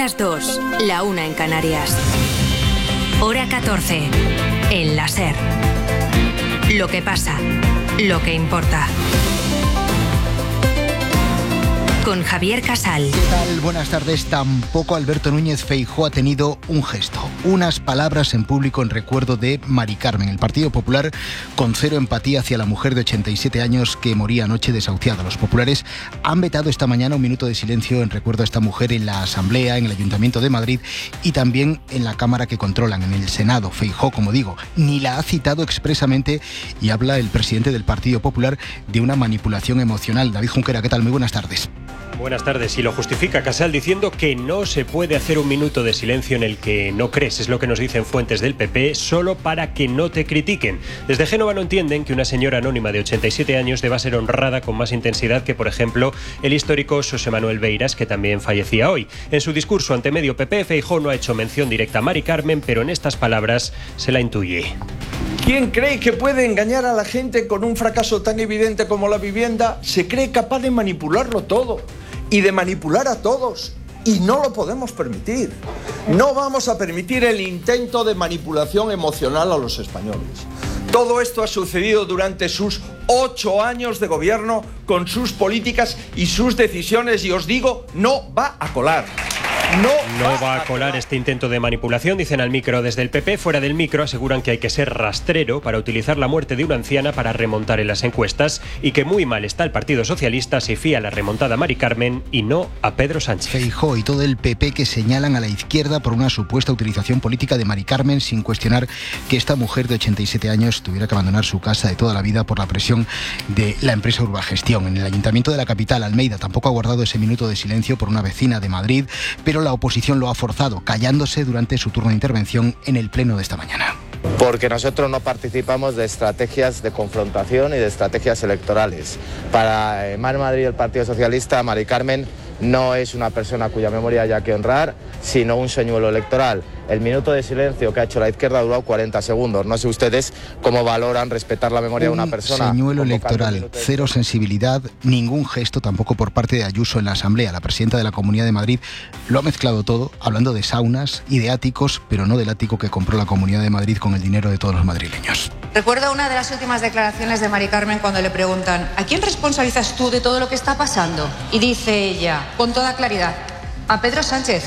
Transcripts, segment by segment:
las 2, la 1 en Canarias. Hora 14, en la SER. Lo que pasa, lo que importa. Con Javier Casal. ¿Qué tal? Buenas tardes. Tampoco Alberto Núñez Feijóo ha tenido un gesto, unas palabras en público en recuerdo de Mari Carmen. El Partido Popular con cero empatía hacia la mujer de 87 años que moría anoche desahuciada. Los populares han vetado esta mañana un minuto de silencio en recuerdo a esta mujer en la Asamblea, en el Ayuntamiento de Madrid y también en la Cámara que controlan, en el Senado. Feijóo, como digo, ni la ha citado expresamente y habla el presidente del Partido Popular de una manipulación emocional. David Junquera, ¿qué tal? Muy buenas tardes. Buenas tardes. Y lo justifica Casal diciendo que no se puede hacer un minuto de silencio en el que no crees. Es lo que nos dicen fuentes del PP, solo para que no te critiquen. Desde Génova no entienden que una señora anónima de 87 años deba ser honrada con más intensidad que, por ejemplo, el histórico Xosé Manuel Beiras, que también fallecía hoy. En su discurso ante medio PP, Feijóo no ha hecho mención directa a Mari Carmen, pero en estas palabras se la intuye. ¿Quién cree que puede engañar a la gente con un fracaso tan evidente como la vivienda? Se cree capaz de manipularlo todo y de manipular a todos. Y no lo podemos permitir. No vamos a permitir el intento de manipulación emocional a los españoles. Todo esto ha sucedido durante sus 8 años de gobierno, con sus políticas y sus decisiones, y os digo, no va a colar. No va a colar este intento de manipulación, dicen al micro desde el PP. Fuera del micro aseguran que hay que ser rastrero para utilizar la muerte de una anciana para remontar en las encuestas y que muy mal está el Partido Socialista si fía la remontada a Mari Carmen y no a Pedro Sánchez. Feijóo y todo el PP que señalan a la izquierda por una supuesta utilización política de Mari Carmen, sin cuestionar que esta mujer de 87 años tuviera que abandonar su casa de toda la vida por la presión de la empresa Urbagestión. En el Ayuntamiento de la capital, Almeida, tampoco ha guardado ese minuto de silencio por una vecina de Madrid, pero la oposición lo ha forzado, callándose durante su turno de intervención en el pleno de esta mañana. Porque nosotros no participamos de estrategias de confrontación y de estrategias electorales. Para Mar Madrid y el Partido Socialista, Mari Carmen no es una persona cuya memoria haya que honrar, sino un señuelo electoral. El minuto de silencio que ha hecho la izquierda ha durado 40 segundos. No sé ustedes cómo valoran respetar la memoria de una persona. Un señuelo electoral, cero sensibilidad, ningún gesto tampoco por parte de Ayuso en la Asamblea. La presidenta de la Comunidad de Madrid lo ha mezclado todo, hablando de saunas y de áticos, pero no del ático que compró la Comunidad de Madrid con el dinero de todos los madrileños. Recuerdo una de las últimas declaraciones de Mari Carmen cuando le preguntan: ¿a quién responsabilizas tú de todo lo que está pasando? Y dice ella, con toda claridad, a Pedro Sánchez.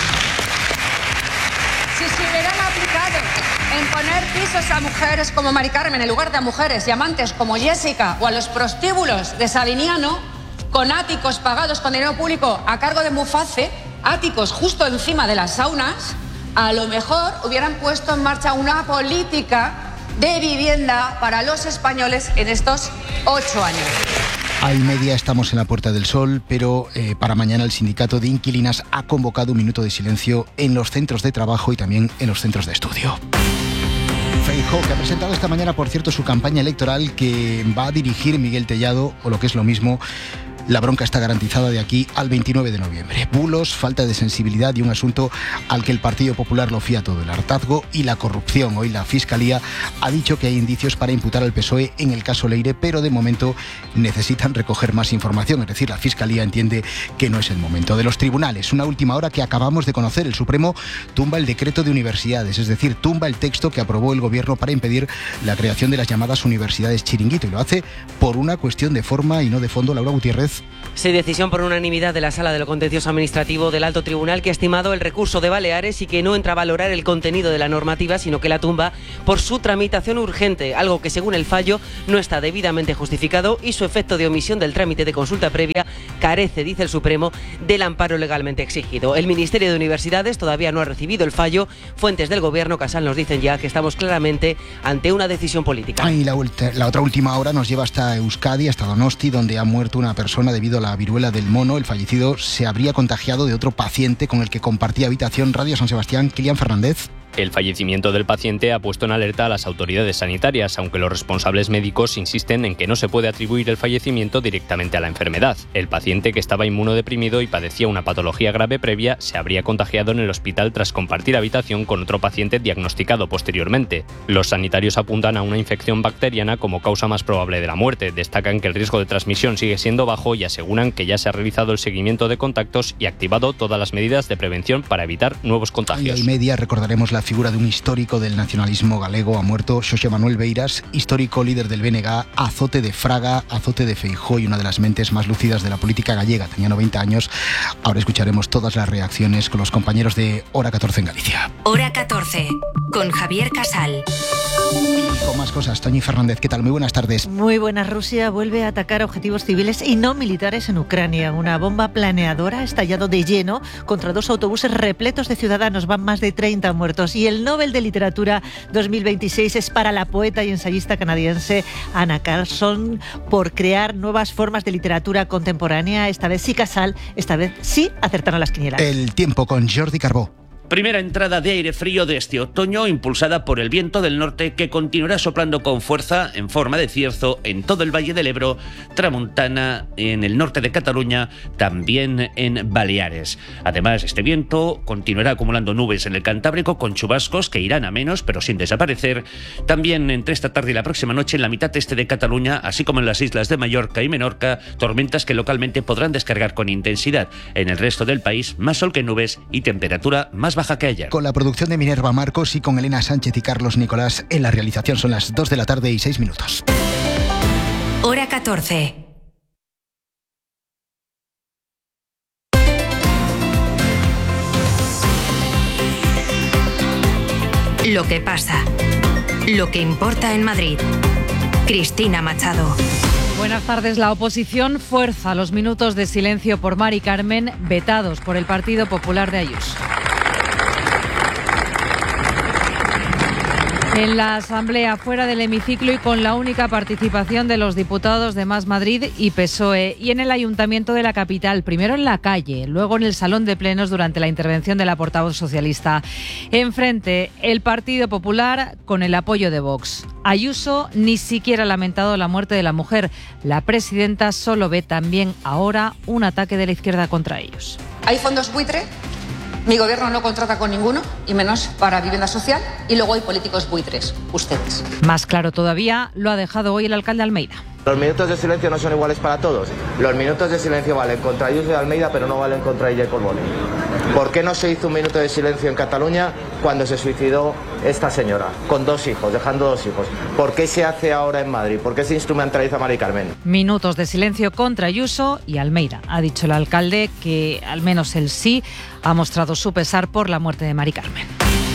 Si se hubieran aplicado en poner pisos a mujeres como Mari Carmen en lugar de a mujeres y amantes como Jessica, o a los prostíbulos de Savignano, con áticos pagados con dinero público a cargo de Muface, áticos justo encima de las saunas, a lo mejor hubieran puesto en marcha una política de vivienda para los españoles en estos 8 años. A y media estamos en la Puerta del Sol, pero para mañana el sindicato de inquilinas ha convocado un minuto de silencio en los centros de trabajo y también en los centros de estudio. Feijóo, que ha presentado esta mañana, por cierto, su campaña electoral que va a dirigir Miguel Tellado, o lo que es lo mismo, la bronca está garantizada de aquí al 29 de noviembre. Bulos, falta de sensibilidad y un asunto al que el Partido Popular lo fía todo, el hartazgo y la corrupción. Hoy la Fiscalía ha dicho que hay indicios para imputar al PSOE en el caso Leire, pero de momento necesitan recoger más información. Es decir, la Fiscalía entiende que no es el momento. De los tribunales, una última hora que acabamos de conocer. El Supremo tumba el decreto de universidades, es decir, tumba el texto que aprobó el Gobierno para impedir la creación de las llamadas universidades chiringuito, y lo hace por una cuestión de forma y no de fondo. Laura Gutiérrez. Sí, decisión por unanimidad de la Sala de lo Contencioso Administrativo del Alto Tribunal, que ha estimado el recurso de Baleares y que no entra a valorar el contenido de la normativa, sino que la tumba por su tramitación urgente, algo que según el fallo no está debidamente justificado y su efecto de omisión del trámite de consulta previa carece, dice el Supremo, del amparo legalmente exigido. El Ministerio de Universidades todavía no ha recibido el fallo. Fuentes del Gobierno, Casal, nos dicen ya que estamos claramente ante una decisión política. Y la otra última hora nos lleva hasta Euskadi, hasta Donosti, donde ha muerto una persona debido a la viruela del mono. El fallecido se habría contagiado de otro paciente con el que compartía habitación. Radio San Sebastián, Kilian Fernández. El fallecimiento del paciente ha puesto en alerta a las autoridades sanitarias, aunque los responsables médicos insisten en que no se puede atribuir el fallecimiento directamente a la enfermedad. El paciente, que estaba inmunodeprimido y padecía una patología grave previa, se habría contagiado en el hospital tras compartir habitación con otro paciente diagnosticado posteriormente. Los sanitarios apuntan a una infección bacteriana como causa más probable de la muerte. Destacan que el riesgo de transmisión sigue siendo bajo y aseguran que ya se ha realizado el seguimiento de contactos y activado todas las medidas de prevención para evitar nuevos contagios. Y a media recordaremos la figura de un histórico del nacionalismo galego. Ha muerto Xosé Manuel Beiras, histórico líder del BNG, azote de Fraga, azote de Feijóo y una de las mentes más lúcidas de la política gallega. Tenía 90 años. Ahora escucharemos todas las reacciones con los compañeros de Hora 14 en Galicia. Hora 14, con Javier Casal. Y con más cosas, Toñi Fernández, ¿qué tal? Muy buenas tardes. Muy buenas. Rusia vuelve a atacar objetivos civiles y no militares en Ucrania. Una bomba planeadora ha estallado de lleno contra 2 autobuses repletos de ciudadanos. Van más de 30 muertos. Y el Nobel de Literatura 2026 es para la poeta y ensayista canadiense Anna Carlson por crear nuevas formas de literatura contemporánea. Esta vez sí, Casal, esta vez sí acertaron las quinielas. El tiempo con Jordi Carbó. Primera entrada de aire frío de este otoño, impulsada por el viento del norte, que continuará soplando con fuerza en forma de cierzo en todo el Valle del Ebro, tramontana en el norte de Cataluña, también en Baleares. Además, este viento continuará acumulando nubes en el Cantábrico con chubascos que irán a menos, pero sin desaparecer. También entre esta tarde y la próxima noche en la mitad este de Cataluña, así como en las islas de Mallorca y Menorca, tormentas que localmente podrán descargar con intensidad. En el resto del país, más sol que nubes y temperatura más baja que ayer. Con la producción de Minerva Marcos y con Elena Sánchez y Carlos Nicolás en la realización. Son las 2 de la tarde y 6 minutos. Hora 14. Lo que pasa. Lo que importa en Madrid. Cristina Machado. Buenas tardes. La oposición fuerza los minutos de silencio por Mari Carmen, vetados por el Partido Popular de Ayuso. En la Asamblea, fuera del hemiciclo y con la única participación de los diputados de Más Madrid y PSOE. Y en el Ayuntamiento de la capital, primero en la calle, luego en el Salón de Plenos durante la intervención de la portavoz socialista. Enfrente, el Partido Popular con el apoyo de Vox. Ayuso ni siquiera ha lamentado la muerte de la mujer. La presidenta solo ve también ahora un ataque de la izquierda contra ellos. ¿Hay fondos buitre? Mi gobierno no contrata con ninguno, y menos para vivienda social, y luego hay políticos buitres, ustedes. Más claro todavía lo ha dejado hoy el alcalde Almeida. Los minutos de silencio no son iguales para todos. Los minutos de silencio valen contra Ayuso y Almeida, pero no valen contra Illa y Corboni. ¿Por qué no se hizo un minuto de silencio en Cataluña cuando se suicidó esta señora, con 2 hijos, dejando 2 hijos? ¿Por qué se hace ahora en Madrid? ¿Por qué se instrumentaliza a Mari Carmen? Minutos de silencio contra Ayuso y Almeida. Ha dicho el alcalde que al menos él sí ha mostrado su pesar por la muerte de Mari Carmen.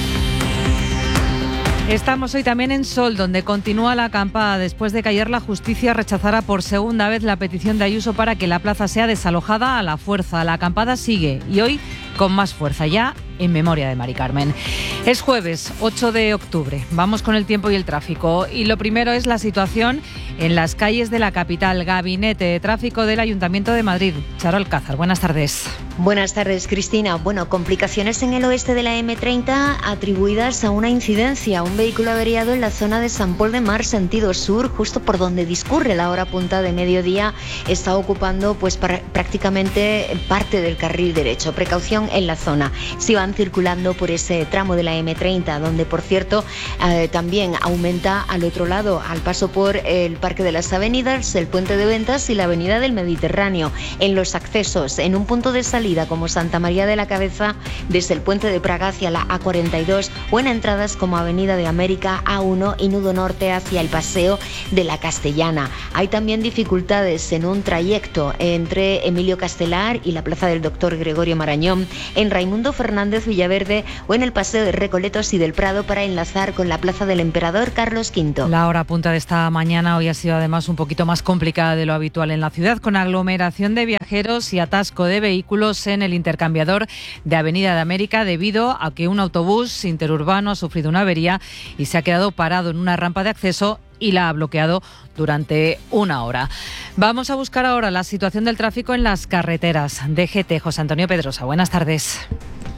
Estamos hoy también en Sol, donde continúa la acampada después de que ayer la justicia rechazara por segunda vez la petición de Ayuso para que la plaza sea desalojada a la fuerza. La acampada sigue y hoy con más fuerza, ya en memoria de Mari Carmen. Es jueves 8 de octubre. Vamos con el tiempo y el tráfico. Y lo primero es la situación en las calles de la capital. Gabinete de Tráfico del Ayuntamiento de Madrid. Charo Alcázar, buenas tardes. Buenas tardes, Cristina. Bueno, complicaciones en el oeste de la M30 atribuidas a una incidencia. Un vehículo averiado en la zona de Sant Pol de Mar, sentido sur, justo por donde discurre la hora punta de mediodía, está ocupando pues prácticamente parte del carril derecho. Precaución en la zona. Si van circulando por ese tramo de la M30, donde por cierto también aumenta al otro lado, al paso por el Parque de las Avenidas, el Puente de Ventas y la Avenida del Mediterráneo. En los accesos, en un punto de salida como Santa María de la Cabeza, desde el Puente de Praga hacia la A42, o en entradas como Avenida de América, A1 y Nudo Norte hacia el Paseo de la Castellana. Hay también dificultades en un trayecto entre Emilio Castelar y la Plaza del Doctor Gregorio Marañón, en Raimundo Fernández Villaverde o en el Paseo de Recoletos y del Prado para enlazar con la Plaza del Emperador Carlos V. La hora punta de esta mañana hoy ha sido además un poquito más complicada de lo habitual en la ciudad, con aglomeración de viajeros y atasco de vehículos en el intercambiador de Avenida de América debido a que un autobús interurbano ha sufrido una avería y se ha quedado parado en una rampa de acceso y la ha bloqueado durante 1 hora. Vamos a buscar ahora la situación del tráfico en las carreteras. DGT, José Antonio Pedrosa, buenas tardes.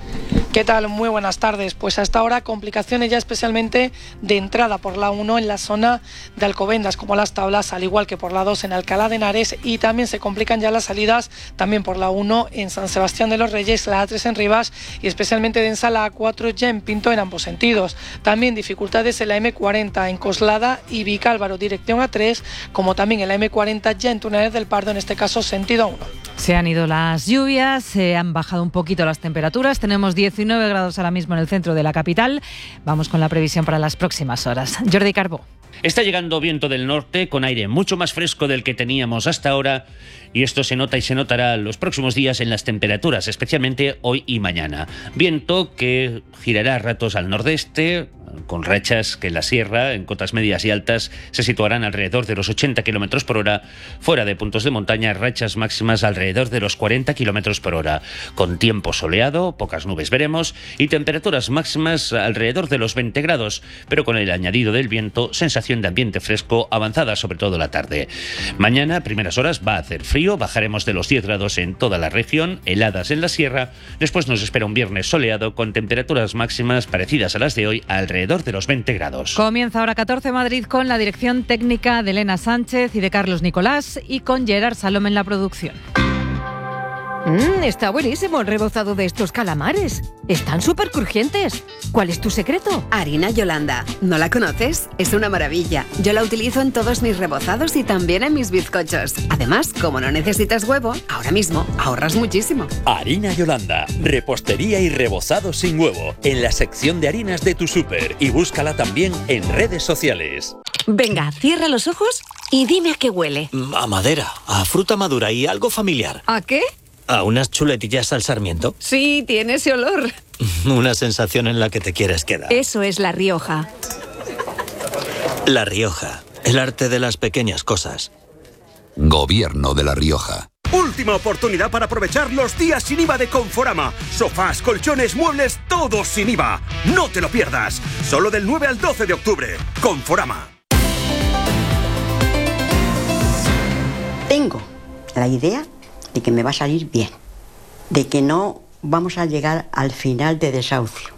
¿Qué tal? Muy buenas tardes. Pues hasta ahora complicaciones ya especialmente de entrada por la 1 en la zona de Alcobendas, como Las Tablas, al igual que por la 2 en Alcalá de Henares, y también se complican ya las salidas también por la 1 en San Sebastián de los Reyes, la A3 en Rivas y especialmente densa la A4 ya en Pinto en ambos sentidos. También dificultades en la M40 en Coslada y Vicálvaro dirección A3, como también en la M40 ya en Túneles del Pardo, en este caso sentido 1. Se han ido las lluvias, se han bajado un poquito las temperaturas, tenemos 19 grados ahora mismo en el centro de la capital. Vamos con la previsión para las próximas horas. Jordi Carbó. Está llegando viento del norte con aire mucho más fresco del que teníamos hasta ahora y esto se nota y se notará los próximos días en las temperaturas, especialmente hoy y mañana. Viento que girará a ratos al nordeste, con rachas que en la sierra, en cotas medias y altas, se situarán alrededor de los 80 km por hora. Fuera de puntos de montaña, rachas máximas alrededor de los 40 km por hora. Con tiempo soleado, pocas nubes veremos y temperaturas máximas alrededor de los 20 grados, pero con el añadido del viento, sensación de ambiente fresco avanzada sobre todo la tarde. Mañana, primeras horas, va a hacer frío, bajaremos de los 10 grados en toda la región, heladas en la sierra. Después nos espera un viernes soleado con temperaturas máximas parecidas a las de hoy, alrededor de los 20 grados. Comienza ahora 14 Madrid con la dirección técnica de Elena Sánchez y de Carlos Nicolás y con Gerard Salom en la producción. Está buenísimo el rebozado de estos calamares. Están súper crujientes. ¿Cuál es tu secreto? Harina Yolanda. ¿No la conoces? Es una maravilla. Yo la utilizo en todos mis rebozados y también en mis bizcochos. Además, como no necesitas huevo, ahora mismo ahorras muchísimo. Harina Yolanda. Repostería y rebozado sin huevo. En la sección de harinas de tu súper. Y búscala también en redes sociales. Venga, cierra los ojos y dime a qué huele. A madera, a fruta madura y algo familiar. ¿A qué? ¿A unas chuletillas al sarmiento? Sí, tiene ese olor. Una sensación en la que te quieres quedar. Eso es La Rioja. La Rioja, el arte de las pequeñas cosas. Gobierno de La Rioja. Última oportunidad para aprovechar los días sin IVA de Conforama. Sofás, colchones, muebles, todos sin IVA. No te lo pierdas. Solo del 9 al 12 de octubre. Conforama. Tengo la idea de que me va a salir bien, de que no vamos a llegar al final de desahucio.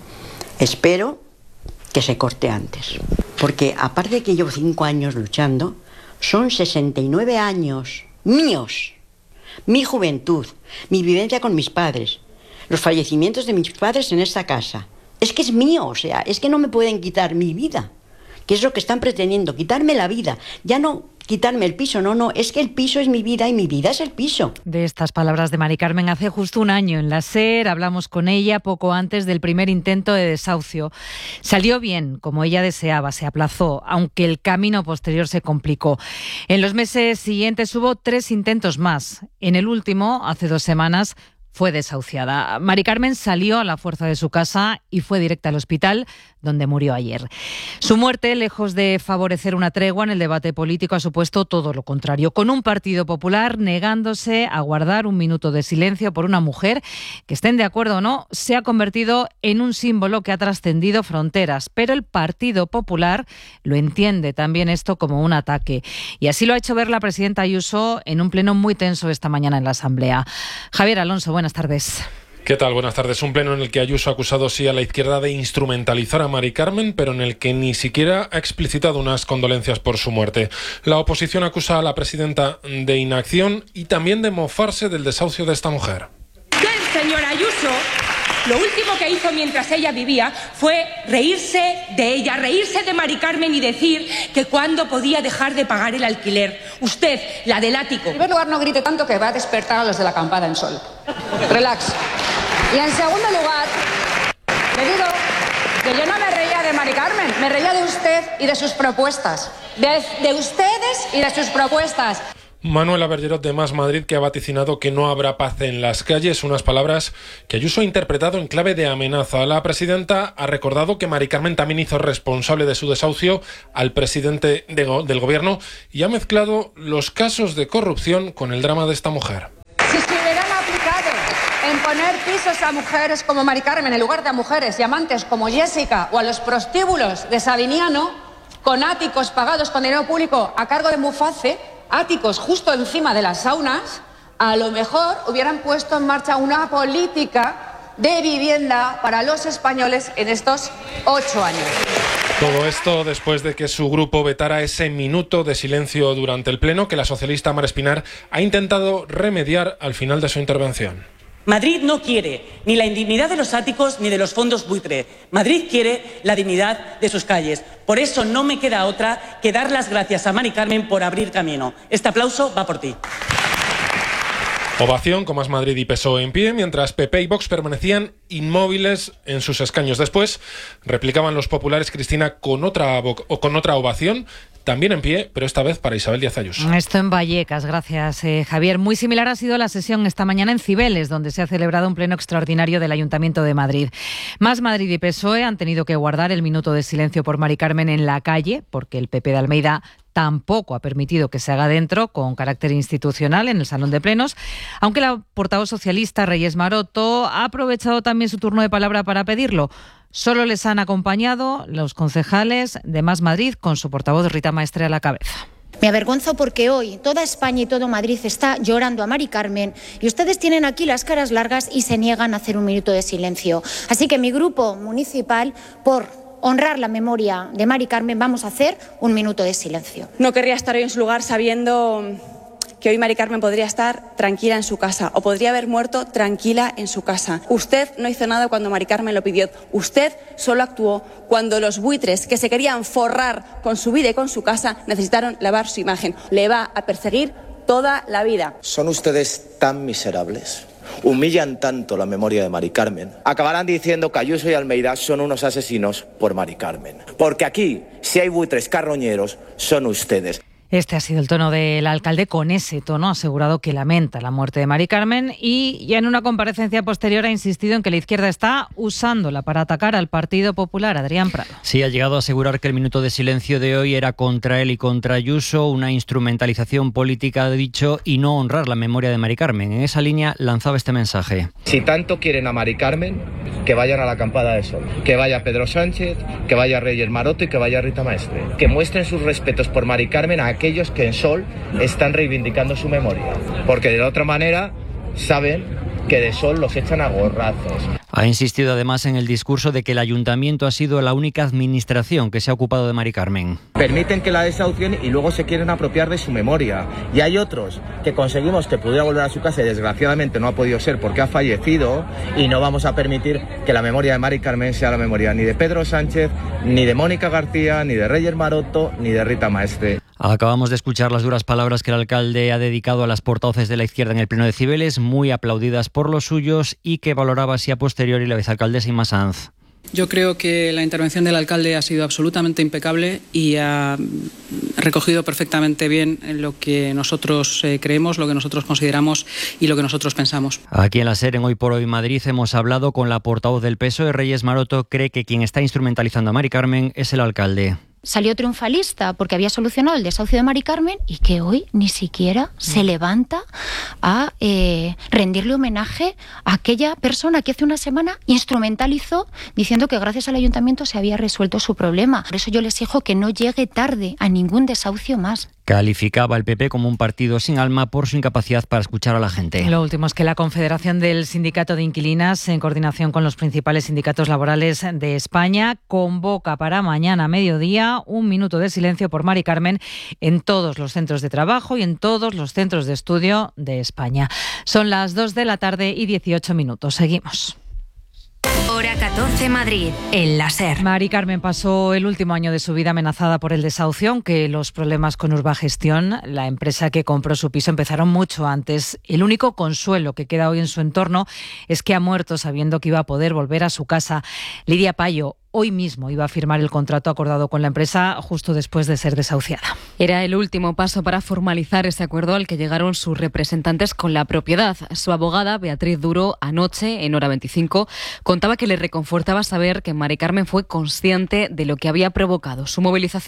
Espero que se corte antes, porque aparte de que llevo 5 años luchando, son 69 años míos, mi juventud, mi vivencia con mis padres, los fallecimientos de mis padres en esta casa. Es que es mío, o sea, es que no me pueden quitar mi vida, que es lo que están pretendiendo, quitarme la vida, ya no quitarme el piso, no, es que el piso es mi vida y mi vida es el piso. De estas palabras de Mari Carmen hace justo un año en la SER, hablamos con ella poco antes del primer intento de desahucio. Salió bien, como ella deseaba, se aplazó, aunque el camino posterior se complicó. En los meses siguientes hubo 3 intentos más. En el último, hace 2 semanas, fue desahuciada. Mari Carmen salió a la fuerza de su casa y fue directa al hospital, donde murió ayer. Su muerte, lejos de favorecer una tregua en el debate político, ha supuesto todo lo contrario, con un Partido Popular negándose a guardar un minuto de silencio por una mujer que, estén de acuerdo o no, se ha convertido en un símbolo que ha trascendido fronteras. Pero el Partido Popular lo entiende también esto como un ataque. Y así lo ha hecho ver la presidenta Ayuso en un pleno muy tenso esta mañana en la Asamblea. Javier Alonso, buenas tardes. ¿Qué tal? Buenas tardes. Un pleno en el que Ayuso ha acusado sí a la izquierda de instrumentalizar a Mari Carmen, pero en el que ni siquiera ha explicitado unas condolencias por su muerte. La oposición acusa a la presidenta de inacción y también de mofarse del desahucio de esta mujer. El señor Ayuso, lo último que hizo mientras ella vivía fue reírse de ella, reírse de Mari Carmen y decir que cuándo podía dejar de pagar el alquiler. Usted, la del ático. En primer lugar, no grite tanto que va a despertar a los de la acampada en Sol. Relax. Y en segundo lugar, le digo que yo no me reía de Mari Carmen, me reía de usted y de sus propuestas. De ustedes y de sus propuestas. Manuela Bergerot de Más Madrid, que ha vaticinado que no habrá paz en las calles, unas palabras que Ayuso ha interpretado en clave de amenaza. La presidenta ha recordado que Mari Carmen también hizo responsable de su desahucio al presidente del gobierno y ha mezclado los casos de corrupción con el drama de esta mujer. Si se hubieran aplicado en poner pisos a mujeres como Mari Carmen en lugar de a mujeres y amantes como Jessica o a los prostíbulos de Sabiniano, con áticos pagados con dinero público a cargo de Muface, áticos justo encima de las saunas, a lo mejor hubieran puesto en marcha una política de vivienda para los españoles en estos 8 años. Todo esto después de que su grupo vetara ese minuto de silencio durante el Pleno que la socialista Mar Espinar ha intentado remediar al final de su intervención. Madrid no quiere ni la indignidad de los áticos ni de los fondos buitre. Madrid quiere la dignidad de sus calles. Por eso no me queda otra que dar las gracias a Mari Carmen por abrir camino. Este aplauso va por ti. Ovación con Más Madrid y PSOE en pie, mientras PP y Vox permanecían inmóviles en sus escaños. Después replicaban los populares, Cristina, con otra ovación, también en pie, pero esta vez para Isabel Díaz Ayuso. Esto en Vallecas, gracias Javier. Muy similar ha sido la sesión esta mañana en Cibeles, donde se ha celebrado un pleno extraordinario del Ayuntamiento de Madrid. Más Madrid y PSOE han tenido que guardar el minuto de silencio por Mari Carmen en la calle, porque el PP de Almeida tampoco ha permitido que se haga dentro, con carácter institucional, en el Salón de Plenos, aunque la portavoz socialista Reyes Maroto ha aprovechado también su turno de palabra para pedirlo. Solo les han acompañado los concejales de Más Madrid, con su portavoz Rita Maestre a la cabeza. Me avergüenzo porque hoy toda España y todo Madrid está llorando a Mari Carmen y ustedes tienen aquí las caras largas y se niegan a hacer un minuto de silencio. Así que mi grupo municipal, por honrar la memoria de Mari Carmen, vamos a hacer un minuto de silencio. No querría estar hoy en su lugar sabiendo que hoy Mari Carmen podría estar tranquila en su casa o podría haber muerto tranquila en su casa. Usted no hizo nada cuando Mari Carmen lo pidió. Usted solo actuó cuando los buitres que se querían forrar con su vida y con su casa necesitaron lavar su imagen. Le va a perseguir toda la vida. ¿Son ustedes tan miserables? Humillan tanto la memoria de Mari Carmen. Acabarán diciendo que Ayuso y Almeida son unos asesinos por Mari Carmen. Porque aquí, si hay buitres carroñeros, son ustedes. Este ha sido el tono del alcalde. Con ese tono ha asegurado que lamenta la muerte de Mari Carmen y ya en una comparecencia posterior ha insistido en que la izquierda está usándola para atacar al Partido Popular. Adrián Prado. Sí, ha llegado a asegurar que el minuto de silencio de hoy era contra él y contra Ayuso, una instrumentalización política, ha dicho, y no honrar la memoria de Mari Carmen. En esa línea lanzaba este mensaje. Si tanto quieren a Mari Carmen, que vayan a la acampada de Sol. Que vaya Pedro Sánchez, que vaya Reyes Maroto y que vaya Rita Maestre. Que muestren sus respetos por Mari Carmen a aquellos que en Sol están reivindicando su memoria, porque de la otra manera saben que de Sol los echan a gorrazos. Ha insistido además en el discurso de que el ayuntamiento ha sido la única administración que se ha ocupado de Mari Carmen. Permiten que la desahucien y luego se quieren apropiar de su memoria. Y hay otros que conseguimos que pudiera volver a su casa y desgraciadamente no ha podido ser porque ha fallecido, y no vamos a permitir que la memoria de Mari Carmen sea la memoria ni de Pedro Sánchez, ni de Mónica García, ni de Reyes Maroto, ni de Rita Maestre. Acabamos de escuchar las duras palabras que el alcalde ha dedicado a las portavoces de la izquierda en el Pleno de Cibeles, muy aplaudidas por los suyos, y que valoraba así a posteriori la vicealcaldesa Inma Sanz. Yo creo que la intervención del alcalde ha sido absolutamente impecable y ha recogido perfectamente bien lo que nosotros creemos, lo que nosotros consideramos y lo que nosotros pensamos. Aquí en la SER, en Hoy por Hoy Madrid, hemos hablado con la portavoz del PSOE, Reyes Maroto. Cree que quien está instrumentalizando a Mari Carmen es el alcalde. Salió triunfalista porque había solucionado el desahucio de Mari Carmen y que hoy ni siquiera se levanta a rendirle homenaje a aquella persona que hace una semana instrumentalizó diciendo que gracias al ayuntamiento se había resuelto su problema. Por eso yo les exijo que no llegue tarde a ningún desahucio más. Calificaba al PP como un partido sin alma por su incapacidad para escuchar a la gente. Lo último es que la Confederación del Sindicato de Inquilinas, en coordinación con los principales sindicatos laborales de España, convoca para mañana a mediodía un minuto de silencio por Mari Carmen en todos los centros de trabajo y en todos los centros de estudio de España. Son las 2 de la tarde y 18 minutos. Seguimos. Hora 14 Madrid, en la SER. Mari Carmen pasó el último año de su vida amenazada por el desahucio, aunque los problemas con Urbagestión, la empresa que compró su piso, empezaron mucho antes. El único consuelo que queda hoy en su entorno es que ha muerto sabiendo que iba a poder volver a su casa. Lidia Payo hoy mismo iba a firmar el contrato acordado con la empresa justo después de ser desahuciada. Era el último paso para formalizar ese acuerdo al que llegaron sus representantes con la propiedad. Su abogada, Beatriz Duro, anoche, en Hora 25, contaba que le reconfortaba saber que Mari Carmen fue consciente de lo que había provocado su movilización.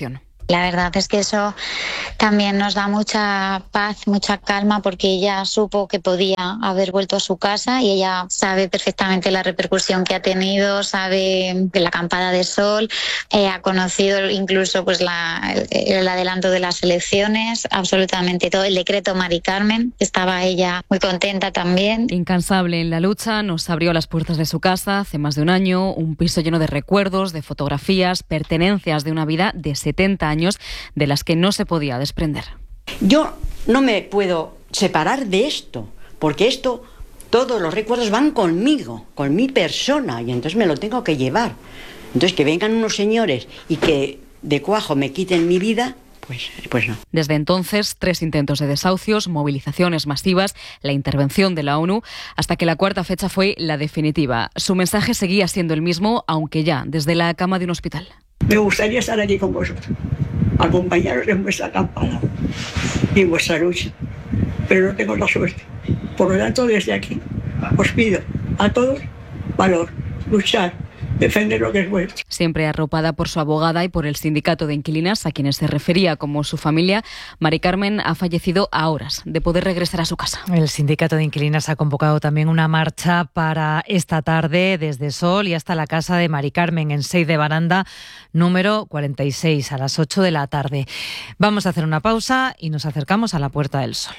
La verdad es que eso también nos da mucha paz, mucha calma, porque ella supo que podía haber vuelto a su casa y ella sabe perfectamente la repercusión que ha tenido, sabe que la acampada de sol, ha conocido incluso pues el adelanto de las elecciones, absolutamente todo, el decreto Mari Carmen, estaba ella muy contenta también. Incansable en la lucha, nos abrió las puertas de su casa hace más de un año, un piso lleno de recuerdos, de fotografías, pertenencias de una vida de 70 años de las que no se podía desprender. Yo no me puedo separar de esto, porque esto, todos los recuerdos van conmigo, con mi persona, y entonces me lo tengo que llevar. Entonces que vengan unos señores y que de cuajo me quiten mi vida, pues no. Desde entonces, 3 intentos de desahucios, movilizaciones masivas, la intervención de la ONU, hasta que la cuarta fecha fue la definitiva. Su mensaje seguía siendo el mismo, aunque ya desde la cama de un hospital. Me gustaría estar aquí con vosotros, acompañaros en vuestra acampada y en vuestra lucha, pero no tengo la suerte. Por lo tanto, desde aquí os pido a todos valor, luchar, defender lo que es bueno. Siempre arropada por su abogada y por el sindicato de inquilinas, a quienes se refería como su familia, Mari Carmen ha fallecido a horas de poder regresar a su casa. El sindicato de inquilinas ha convocado también una marcha para esta tarde desde Sol y hasta la casa de Mari Carmen en Seix de Baranda, número 46, a las 8 de la tarde. Vamos a hacer una pausa y nos acercamos a la Puerta del Sol.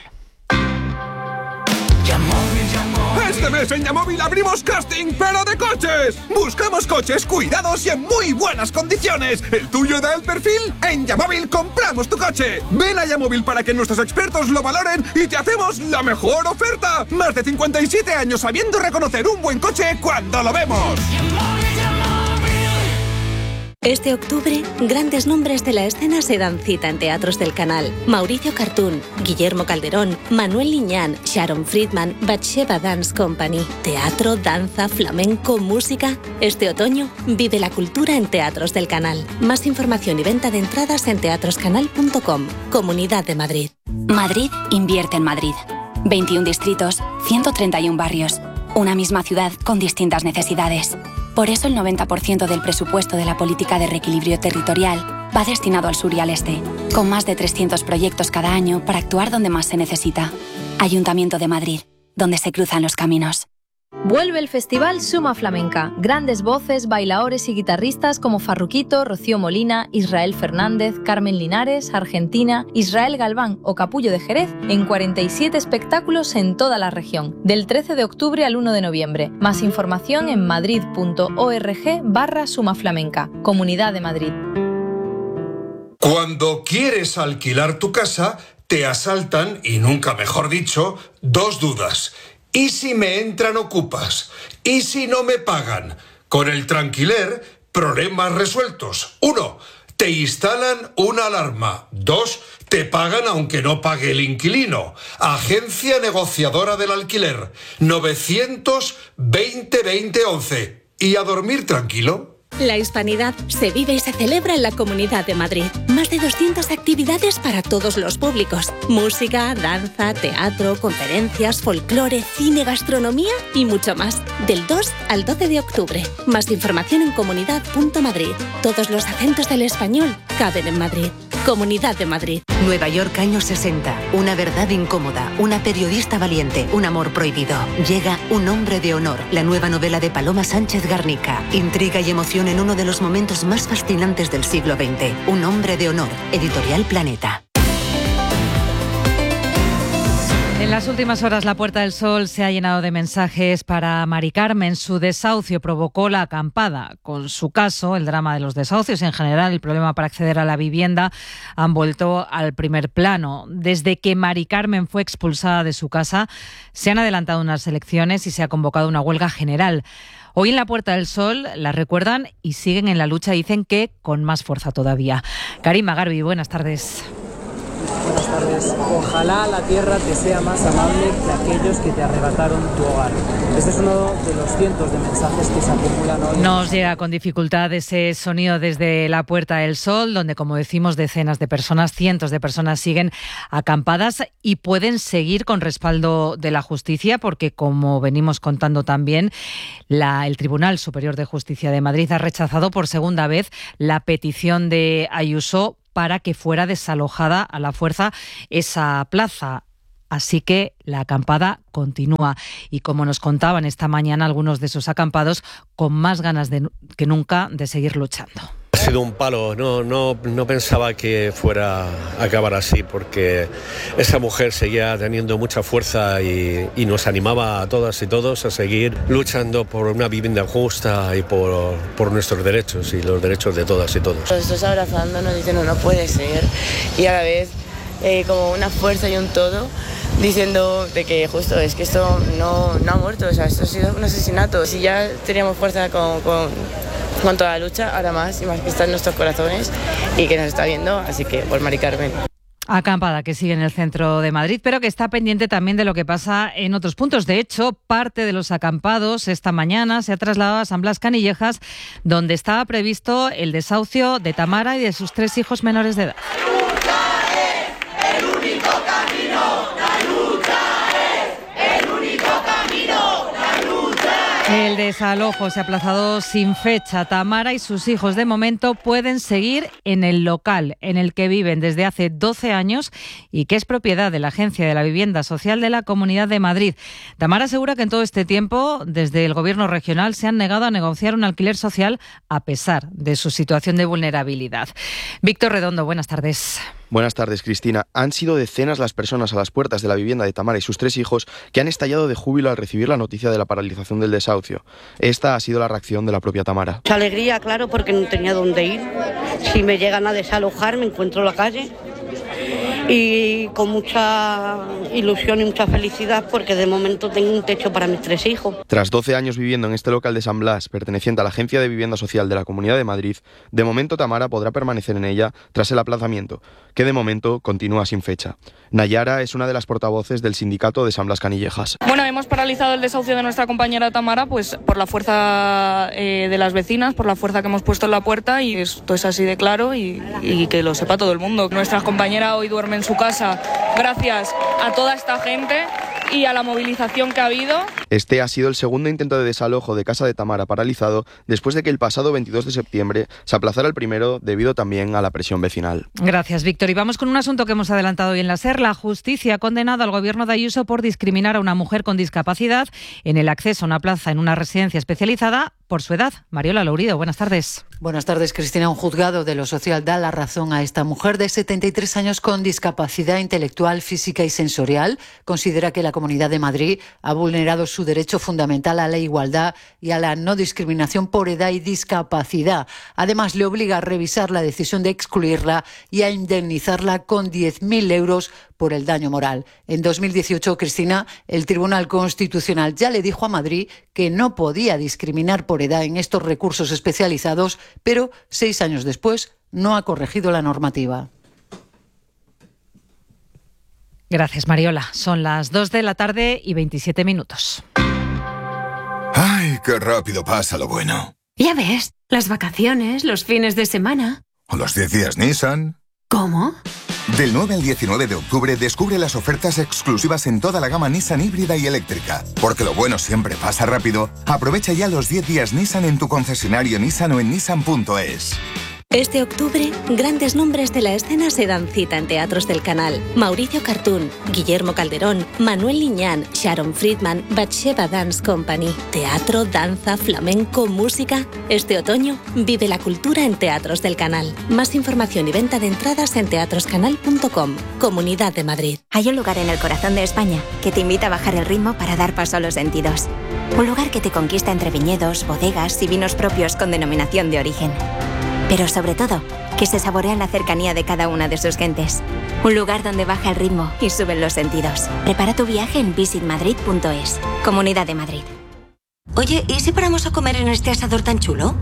Este mes en Yamóvil abrimos casting, pero de coches. Buscamos coches cuidados y en muy buenas condiciones. ¿El tuyo da el perfil? En Yamóvil compramos tu coche. Ven a Yamóvil para que nuestros expertos lo valoren y te hacemos la mejor oferta. Más de 57 años sabiendo reconocer un buen coche cuando lo vemos. Este octubre, grandes nombres de la escena se dan cita en teatros del canal. Mauricio Cartún, Guillermo Calderón, Manuel Liñán, Sharon Friedman, Batsheva Dance Company. Teatro, danza, flamenco, música. Este otoño, vive la cultura en teatros del canal. Más información y venta de entradas en teatroscanal.com. Comunidad de Madrid. Madrid invierte en Madrid. 21 distritos, 131 barrios. Una misma ciudad con distintas necesidades. Por eso el 90% del presupuesto de la política de reequilibrio territorial va destinado al sur y al este, con más de 300 proyectos cada año para actuar donde más se necesita. Ayuntamiento de Madrid, donde se cruzan los caminos. Vuelve el Festival Suma Flamenca. Grandes voces, bailaores y guitarristas como Farruquito, Rocío Molina, Israel Fernández, Carmen Linares, Argentina, Israel Galván o Capullo de Jerez en 47 espectáculos en toda la región. Del 13 de octubre al 1 de noviembre. Más información en madrid.org/sumaflamenca. Comunidad de Madrid. Cuando quieres alquilar tu casa, te asaltan, y nunca mejor dicho, 2 dudas. ¿Y si me entran ocupas? ¿Y si no me pagan? Con el Tranquiler, problemas resueltos. 1. Te instalan una alarma. 2. Te pagan aunque no pague el inquilino. Agencia negociadora del alquiler. 920-2011. ¿Y a dormir tranquilo? La hispanidad se vive y se celebra en la Comunidad de Madrid. Más de 200 actividades para todos los públicos. Música, danza, teatro, conferencias, folclore, cine, gastronomía y mucho más. Del 2 al 12 de octubre. Más información en comunidad.madrid. Todos los acentos del español caben en Madrid. Comunidad de Madrid. Nueva York, años 60. Una verdad incómoda. Una periodista valiente. Un amor prohibido. Llega Un hombre de honor. La nueva novela de Paloma Sánchez Garnica. Intriga y emoción en uno de los momentos más fascinantes del siglo XX. Un hombre de honor. Editorial Planeta. En las últimas horas la Puerta del Sol se ha llenado de mensajes para Mari Carmen. Su desahucio provocó la acampada. Con su caso, el drama de los desahucios en general, el problema para acceder a la vivienda, han vuelto al primer plano. Desde que Mari Carmen fue expulsada de su casa, se han adelantado unas elecciones y se ha convocado una huelga general. Hoy en la Puerta del Sol la recuerdan y siguen en la lucha, dicen que con más fuerza todavía. Karima Garbi, buenas tardes. Buenas tardes. Ojalá la tierra te sea más amable que aquellos que te arrebataron tu hogar. Este es uno de los cientos de mensajes que se acumulan hoy. Nos llega con dificultad ese sonido desde la Puerta del Sol, donde, como decimos, decenas de personas, cientos de personas siguen acampadas y pueden seguir con respaldo de la justicia, porque, como venimos contando también, el Tribunal Superior de Justicia de Madrid ha rechazado por segunda vez la petición de Ayuso para que fuera desalojada a la fuerza esa plaza. Así que la acampada continúa y, como nos contaban esta mañana algunos de esos acampados, con más ganas que nunca de seguir luchando. Ha sido un palo, no pensaba que fuera a acabar así, porque esa mujer seguía teniendo mucha fuerza y nos animaba a todas y todos a seguir luchando por una vivienda justa y por nuestros derechos y los derechos de todas y todos. Los dos abrazándonos diciendo no puede ser, y a la vez como una fuerza y un todo, diciendo de que justo es que esto no ha muerto, o sea, esto ha sido un asesinato. Si ya teníamos fuerza con toda la lucha, ahora más y más que está en nuestros corazones y que nos está viendo, así que por Mari Carmen. Acampada que sigue en el centro de Madrid, pero que está pendiente también de lo que pasa en otros puntos. De hecho, parte de los acampados esta mañana se ha trasladado a San Blas Canillejas, donde estaba previsto el desahucio de Tamara y de sus 3 hijos menores de edad. El desalojo se ha aplazado sin fecha. Tamara y sus hijos de momento pueden seguir en el local en el que viven desde hace 12 años y que es propiedad de la Agencia de la Vivienda Social de la Comunidad de Madrid. Tamara asegura que en todo este tiempo, desde el Gobierno regional, se han negado a negociar un alquiler social a pesar de su situación de vulnerabilidad. Víctor Redondo, buenas tardes. Buenas tardes, Cristina. Han sido decenas las personas a las puertas de la vivienda de Tamara y sus 3 hijos que han estallado de júbilo al recibir la noticia de la paralización del desahucio. Esta ha sido la reacción de la propia Tamara. Mucha alegría, claro, porque no tenía dónde ir. Si me llegan a desalojar, me encuentro en la calle. Y con mucha ilusión y mucha felicidad, porque de momento tengo un techo para mis 3 hijos. Tras 12 años viviendo en este local de San Blas, perteneciente a la Agencia de Vivienda Social de la Comunidad de Madrid, de momento Tamara podrá permanecer en ella tras el aplazamiento, que de momento continúa sin fecha. Nayara es una de las portavoces del sindicato de San Blas Canillejas. Bueno, hemos paralizado el desahucio de nuestra compañera Tamara, pues por la fuerza de las vecinas, por la fuerza que hemos puesto en la puerta, y esto es así de claro y que lo sepa todo el mundo. Nuestra compañera hoy duerme en su casa gracias a toda esta gente y a la movilización que ha habido. Este ha sido el segundo intento de desalojo de casa de Tamara paralizado después de que el pasado 22 de septiembre se aplazara el primero debido también a la presión vecinal. Gracias, Víctor. Y vamos con un asunto que hemos adelantado hoy en la SER. La justicia ha condenado al gobierno de Ayuso por discriminar a una mujer con discapacidad en el acceso a una plaza en una residencia especializada por su edad. Mariola Lourido, buenas tardes. Buenas tardes, Cristina. Un juzgado de lo social da la razón a esta mujer de 73 años con discapacidad intelectual, física y sensorial. Considera que la Comunidad de Madrid ha vulnerado su derecho fundamental a la igualdad y a la no discriminación por edad y discapacidad. Además, le obliga a revisar la decisión de excluirla y a indemnizarla con 10.000 euros por el daño moral. En 2018, Cristina, el Tribunal Constitucional ya le dijo a Madrid que no podía discriminar por edad en estos recursos especializados, pero 6 años después no ha corregido la normativa. Gracias, Mariola. Son las 2 de la tarde y 27 minutos. ¡Ay, qué rápido pasa lo bueno! Ya ves, las vacaciones, los fines de semana. ¿O los 10 días Nissan? ¿Cómo? Del 9 al 19 de octubre descubre las ofertas exclusivas en toda la gama Nissan híbrida y eléctrica. Porque lo bueno siempre pasa rápido. Aprovecha ya los 10 días Nissan en tu concesionario Nissan o en nissan.es. Este octubre, grandes nombres de la escena se dan cita en teatros del canal. Mauricio Cartún, Guillermo Calderón, Manuel Liñán, Sharon Friedman, Batsheva Dance Company. Teatro, danza, flamenco, música. Este otoño, vive la cultura en teatros del canal. Más información y venta de entradas en teatroscanal.com. Comunidad de Madrid. Hay un lugar en el corazón de España que te invita a bajar el ritmo para dar paso a los sentidos. Un lugar que te conquista entre viñedos, bodegas y vinos propios con denominación de origen. Pero sobre todo, que se saborea en la cercanía de cada una de sus gentes. Un lugar donde baja el ritmo y suben los sentidos. Prepara tu viaje en visitmadrid.es. Comunidad de Madrid. Oye, ¿y si paramos a comer en este asador tan chulo?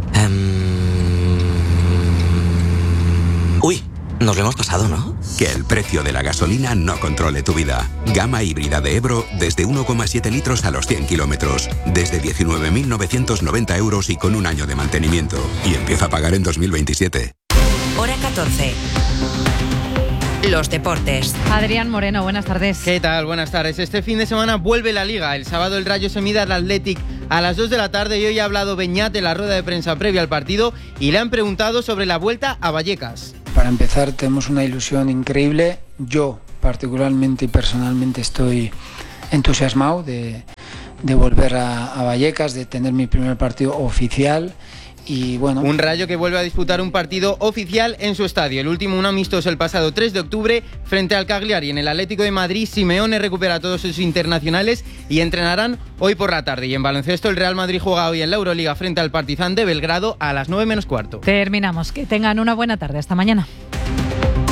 Uy, nos lo hemos pasado, ¿no? Que el precio de la gasolina no controle tu vida. Gama híbrida de Ebro desde 1,7 litros a los 100 kilómetros. Desde 19.990 euros y con un año de mantenimiento. Y empieza a pagar en 2027. Hora 14. Los deportes. Adrián Moreno, buenas tardes. ¿Qué tal? Buenas tardes. Este fin de semana vuelve la Liga. El sábado el Rayo se mide al Athletic a las 2 de la tarde y hoy ha hablado Beñat en la rueda de prensa previa al partido y le han preguntado sobre la vuelta a Vallecas. para empezar tenemos una ilusión increíble. Yo particularmente y personalmente estoy entusiasmado de volver a Vallecas, de tener mi primer partido oficial. Y bueno, un Rayo que vuelve a disputar un partido oficial en su estadio. El último, un amistoso el pasado 3 de octubre frente al Cagliari. En el Atlético de Madrid, Simeone recupera a todos sus internacionales y entrenarán hoy por la tarde. Y en baloncesto, el Real Madrid juega hoy en la Euroliga frente al Partizan de Belgrado a las 9 menos cuarto. Terminamos. Que tengan una buena tarde. Hasta mañana.